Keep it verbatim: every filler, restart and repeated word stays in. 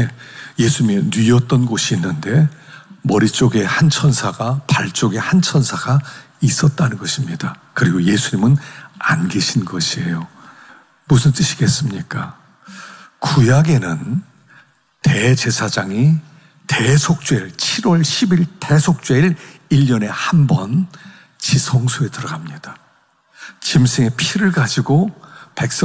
가운데 예수님이 누웠던 곳이 있는데 머리 쪽에 한 천사가, 발 쪽에 한 천사가 있었다는 것입니다. 그리고 예수님은 안 계신 것이에요. 무슨 뜻이겠습니까? 구약에는 대제사장이 대속죄일, 칠월 십일 대속죄일 일 년에 한 번 지성소에 들어갑니다. 짐승의 피를 가지고 백성